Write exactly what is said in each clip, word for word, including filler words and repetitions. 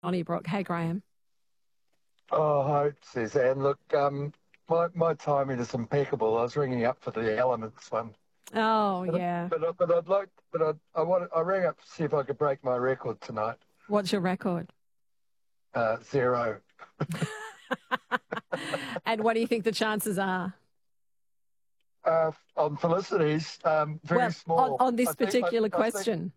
Donnybrook. Hey, Graham. Oh, hi, Suzanne. Look, um, my my timing is impeccable. I was ringing up for the Elements one, Oh, but yeah. but, I- but I'd like, but I I want I rang up to see if I could break my record tonight. What's your record? Uh, zero. And what do you think the chances are? Uh, on Felicity's, um, very Well, on, small. on I this think I, particular I think. question.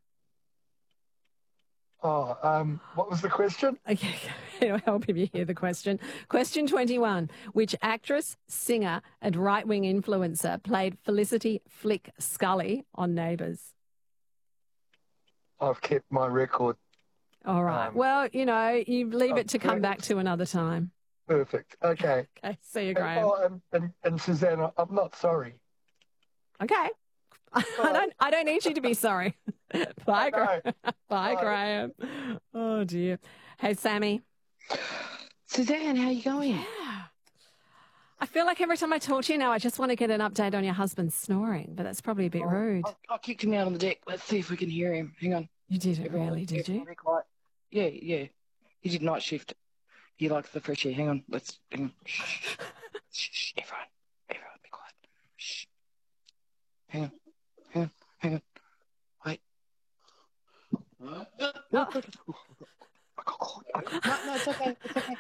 Oh, um, what was the question? Okay, it'll help if you hear the question. Question twenty-one. Which actress, singer, and right wing influencer played Felicity Flick Scully on Neighbours? I've kept my record. All right. Um, Well, you know, you leave uh, it to come back to another time. perfect. Okay. Okay, see you, And, Graham. oh, and, and, and Suzanne, I- I'm not sorry. Okay. I don't. I don't need you to be sorry. Bye, Graham. No. Bye, Bye. Graham. Oh dear. Hey, Sammy. Suzanne, how you going? Yeah. I feel like every time I talk to you now, I just want to get an update on your husband snoring, but that's probably a bit Oh, rude. I, I kicked him out on the deck. Let's see if we can hear him. Hang on. You did it, Everyone- really? Did everyone you? be quiet. Yeah, yeah. He did night shift. He likes the fresh air. Hang on. Let's. Hang on. Shh, shh, shh, shh. Everyone, everyone, be quiet. Shh. Hang on. Hang on. Hang on. Wait. Oh. I got caught. I got... No, no, it's okay. It's okay.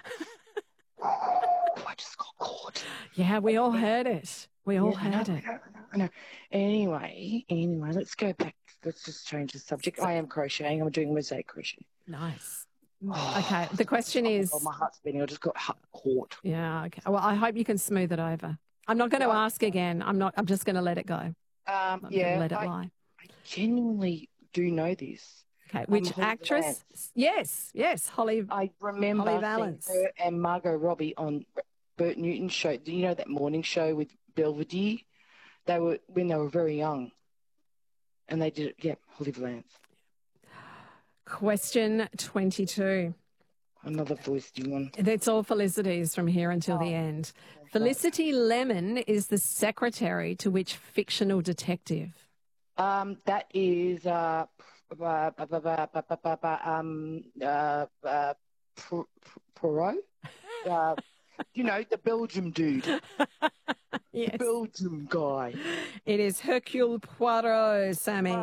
I just got caught. Yeah, we all heard it. We all Yeah, I know, heard I it. know, I know. Anyway, anyway, let's go back. Let's just change the subject. I am crocheting. I'm doing mosaic crochet. Nice. Okay. The question is. Oh, my heart's beating. I just got hu- caught. Yeah. Okay. Well, I hope you can smooth it over. I'm not going to Yeah. ask again. I'm not. I'm just going to let it go. Um, I'm going to yeah, let it I, lie. I genuinely do know this. Okay. Which Holly actress? Valance. Yes. Yes. Holly. I remember Holly seeing Valance. her and Margot Robbie on Bert Newton's show. Do you know that morning show with Belvedere? They were when they were very young, and they did it. Yeah, Holly Valance. Question twenty-two. Another Felicity one. That's all Felicity's from here until the end. Felicity Lemon is the secretary to which fictional detective? Um, that is uh, uh, uh, uh, uh, uh, uh, uh, um, uh, uh, Poirot. Uh, you know, the Belgium dude. Yes. The Belgium guy. It is Hercule Poirot, Sammy.